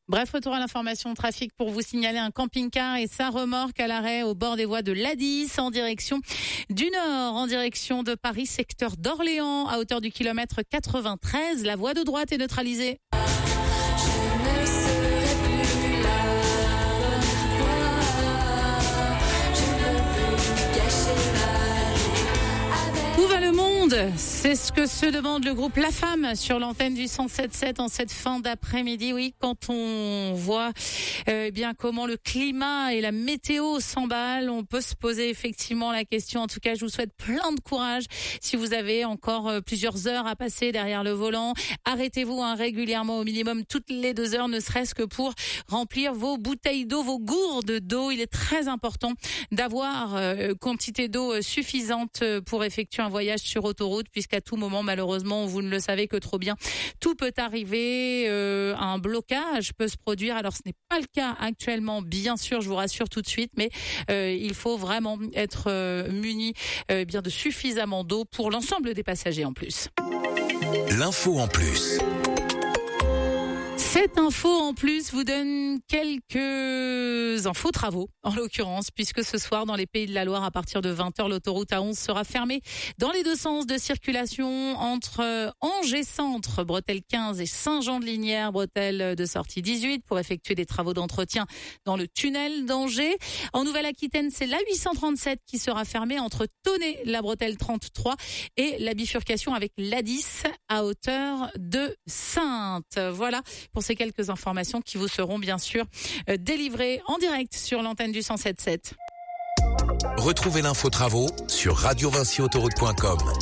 Bref, retour à l'information trafic pour vous signaler un camping-car et sa remorque à l'arrêt au bord des voies de l'A10 en direction du nord, en direction de Paris, secteur d'Orléans, à hauteur du kilomètre 93. La voie de droite est neutralisée. Où va le monde ? C'est ce que se demande le groupe La Femme sur l'antenne du 107.7 en cette fin d'après-midi. Oui, quand on voit bien comment le climat et la météo s'emballent, on peut se poser effectivement la question. En tout cas, je vous souhaite plein de courage. Si vous avez encore plusieurs heures à passer derrière le volant, arrêtez-vous régulièrement, au minimum toutes les 2 heures, ne serait-ce que pour remplir vos bouteilles d'eau, vos gourdes d'eau. Il est très important d'avoir quantité d'eau suffisante pour effectuer un voyage sur autoroute, puisqu'à tout moment, malheureusement, vous ne le savez que trop bien, tout peut arriver, un blocage peut se produire. Alors ce n'est pas le cas actuellement, bien sûr, je vous rassure tout de suite, mais il faut vraiment être muni bien de suffisamment d'eau pour l'ensemble des passagers en plus. L'info en plus. Cette info en plus vous donne quelques infos travaux, en l'occurrence, puisque ce soir, dans les Pays de la Loire, à partir de 20h, l'autoroute A11 sera fermée dans les deux sens de circulation entre Angers-Centre, bretelle 15 et Saint-Jean-de-Lignières, bretelle de sortie 18, pour effectuer des travaux d'entretien dans le tunnel d'Angers. En Nouvelle-Aquitaine, c'est la 837 qui sera fermée entre Tonnet, la bretelle 33 et la bifurcation avec l'A10 à hauteur de Saintes. Voilà pour ces quelques informations qui vous seront bien sûr délivrées en direct sur l'antenne du 107.7. Retrouvez l'info travaux sur radiovinciautoroute.com.